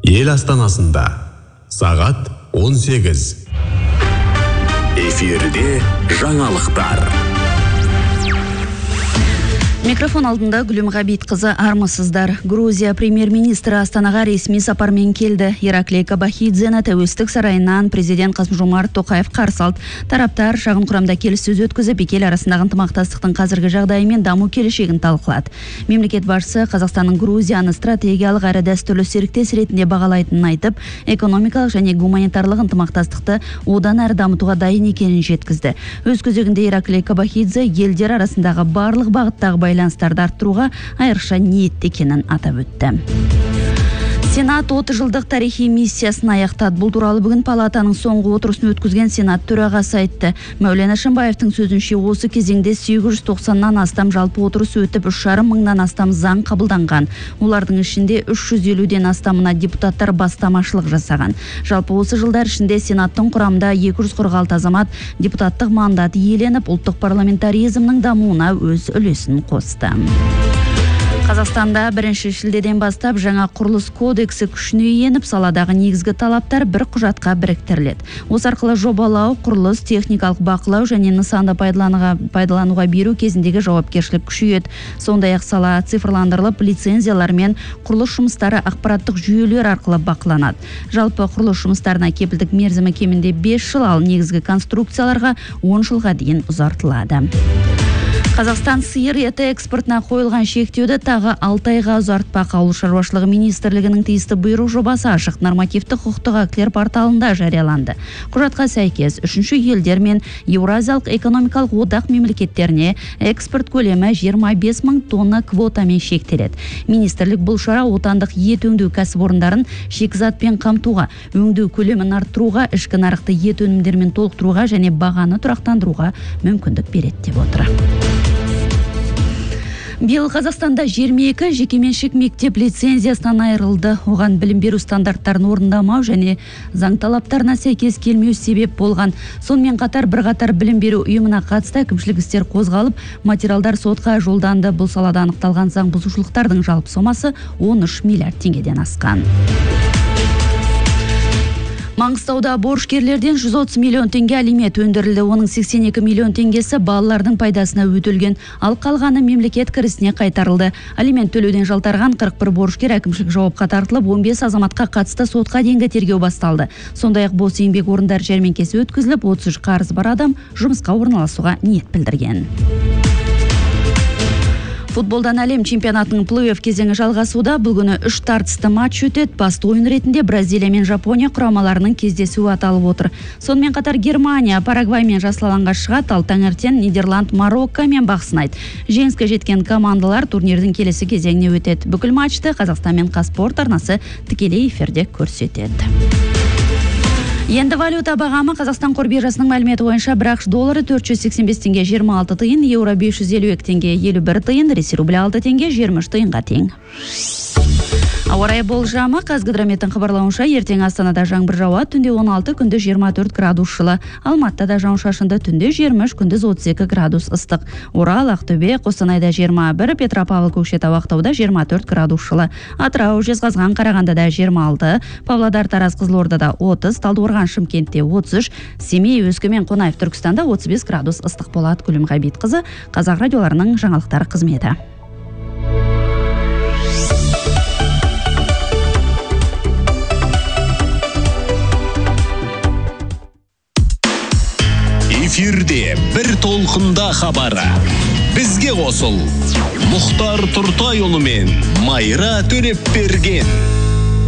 Ел астанасында сағат 18. Эфирде жаңалықтар. Микрофон алдында Гүлім Ғабитқызы, армысыздар. Грузия премьер-министрі Астанаға ресми сапармен келді. Ираклий Кабахидзені Тәуелсіздік сарайынан президент Қасым-Жомарт Тоқаев қарсы алды. Тараптар шағын құрамда келіссөз өткізіп, екі ел арасындағы ынтымақтастықтың қазіргі жағдайы мен даму келешегін талқылады. Мемлекет басшысы Қазақстанның Грузияны стратегиялық әрі дәстүрлі серіктес ретінде бағалайтынын айтып, экономикалық және гуманитарлық ынтымақтастықты одан әрі дамытуға дайын екенін жеткізді. Өз кезегінде Ираклий Кабахидзе елдер арасындағы барлық бағыттағы байланыстарды арттыруға айрықша ниетті екенін атап өтті. Сенат 30 жылдық тарихи миссиясын аяқтады. Бұл туралы бүгін палатаның соңғы отырысын өткізген Сенат төрағасы айтты. Мәулен Әшімбаевтың сөзінше осы кезеңде 890-нан астам жалпы отырыс өтіп, 3,5 мыңнан астам заң қабылданған. Олардың ішінде 350-ден астамына депутаттар бастамашылық жасаған. Жалпы осы жылдар ішінде Сенаттың құрамында 246 азамат депутаттық мандат иеленіп, ұлттық парламентаризмнің дамуына өз үлесін қосты. Қазақстанда 1 шілдеден бастап жаңа құрылыс кодексі күшіне еніп, саладағы негізгі талаптар бір құжатқа біріктіріледі. Осы арқылы жобалау, құрылыс, техникалық бақылау және нысанды пайдалануға беру кезіндегі жауапкершілік күшейеді. Сондай-ақ сала цифрландырылып, лицензиялар мен құрылыс жұмыстары ақпараттық жүйелер арқылы бақыланады. Жалпы құрылыс жұмыстарына кепілдік мерзімі кемінде 5 жыл, ал негізгі конструкцияларға 10 жылға дейін ұзартылады. Қазақстан сиыр еті экспортына қойылған шектеуді тағы 6 айға ұзартпақ. Ауыл шаруашылығы министрлігінің тиісті бұйрық жобасы ашық нормативті құқықтық актілер порталында жарияланды. Құжатқа сәйкес, үшінші елдер мен Еуразиялық экономикалық одақ мемлекеттеріне экспорт көлемі 25 мың тонна квотамен шектеледі. Министрлік бұл шара отандық ет өңдеу кәсіпорындарын шикізатпен қамтуға, өңдеу көлемін арттыруға, ішкі нарықты ет өнімдермен толықтыруға және бағаны тұрақтандыруға мүмкіндік береді деп отыр. Биыл Қазақстанда 22 жекеменшік мектеп лицензиясынан айырылды. Оған білім беру стандарттарын орындамау және заң талаптарына сәйкес келмеу себеп болған. Сонымен қатар бірқатар білім беру ұйымына қатысты әкімшілік істер қозғалып, материалдар сотқа жолданды. Бұл салада анықталған заң бұзушылықтардың жалпы сомасы 13 миллиард теңгеден асқан. Маңғыстауда борышкерлерден 130 миллион теңге алимент өндірілді. Оның 82 миллион теңгесі балалардың пайдасына өтілген, ал қалғаны мемлекет кірісіне қайтарылды. Алимент төлеуден жалтарған 41 борышкер әкімшілік жауапқа тартылып, 15 азаматқа қатысты сотқа дейінгі тергеу басталды. Сондай-ақ бос еңбек орындар жәрмеңкесі өткізіліп, 33 қарыз бар адам жұмысқа орналасуға ниет білдірген. Футболдан әлем чемпионатының плей-офф кезеңі жалғасуда. Бұл күні 3 тартысты матч өтеді. Басты ойын ретінде Бразилия мен Жапония құрамаларының кездесуі аталып отыр. Сонымен қатар Германия Парагваймен жасаланға шығады, ал таңертең Нидерланд Мароккомен бақ сынайды. Жеңіске жеткен командалар турнирдің келесі кезеңіне өтеді. Бүкіл матчты Қазақстан мен Қазспорт арнасы тікелей эфирде көрсетеді. Енді валюта бағамы Қазақстан қор биржасының мәліметі бойынша бір ақш доллары 485 теңге 26 тиын, еуро 552 теңге 51 тиын, ресей рублі 6 теңге 23 тиынға тең. Ауа райы болжамы. Қазгидрометтің хабарлауынша ертең Астанада жаңбыр жауады, түнде 16, күндіз 24 градус жылы. Алматыда жауын-шашынды, түнде 23, күндіз 32 градус ыстық. Орал, Ақтөбе, Қостанайда 21, Петропавл, Көкшетау, Ақтауда 24 градус жылы. Атырау, Жезқазған, Қарағандыда 26, Павлодар, Тараз, Қызылордада 30, Талдықорған, Шымкентте 33, Семей, Өскемен, Қонаев, Түркістанда 35 градус ыстық болады. Гүлім Ғабитқызы, Қазақ радиоларының жаңалықтар қызметі. Эфирде бір толқында хабары. Бізге қосыл. Мұхтар Тұртайұлы мен Майра Төлепберген.